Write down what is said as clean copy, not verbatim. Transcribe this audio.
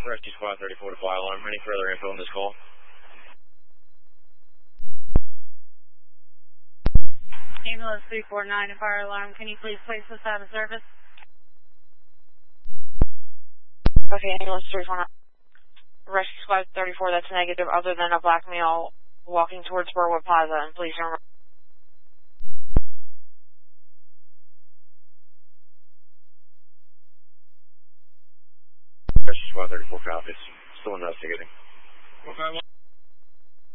Rescue Squad 34 to fire alarm. Any further info on this call? Ambulance 349 to fire alarm. Can you please place this out of service? Okay, Ambulance 349. Rescue Squad 34, that's negative other than a black male walking towards Burwood Plaza, and please remember. Rescue Squad 34 copies. Still investigating. Okay,